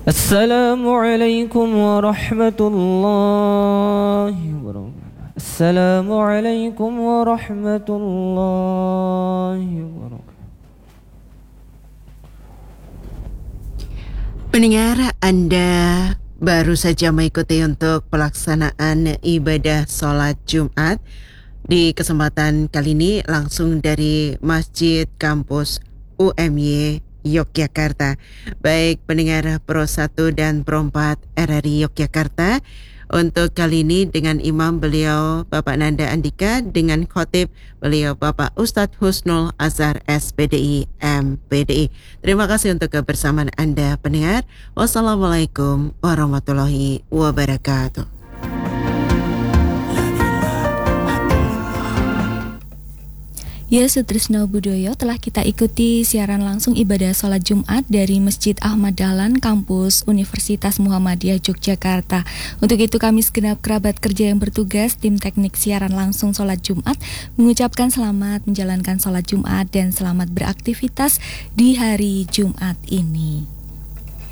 Assalamualaikum warahmatullahi wabarakatuh. Assalamualaikum warahmatullahi wabarakatuh. Pendengar, Anda baru saja mengikuti untuk pelaksanaan ibadah sholat Jumat di kesempatan kali ini langsung dari Masjid Kampus UMY Yogyakarta. Baik pendengar Pro 1 dan Pro 4 RRI Yogyakarta, untuk kali ini dengan imam beliau Bapak Nanda Andika, dengan khotib beliau Bapak Ustadz Husnul Azhar SPDI MPDI. Terima kasih untuk kebersamaan Anda pendengar. Wassalamualaikum warahmatullahi wabarakatuh. Ya, Sutrisno Budoyo, telah kita ikuti siaran langsung ibadah sholat Jumat dari Masjid Ahmad Dahlan, Kampus Universitas Muhammadiyah Yogyakarta. Untuk itu kami segenap kerabat kerja yang bertugas, tim teknik siaran langsung sholat Jumat, mengucapkan selamat menjalankan sholat Jumat dan selamat beraktivitas di hari Jumat ini.